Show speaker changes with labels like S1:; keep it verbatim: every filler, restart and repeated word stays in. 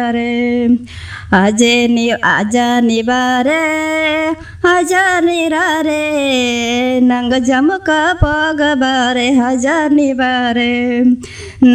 S1: ಅಜೆ ನೀ ಅಜ ನಿಬಾರೆ ಹಜ ನಿರಾರೆ ನಂಗ ಜಮಕ ಪಗ ಬಾರೆ ಹಜ ನಿಬಾರೆ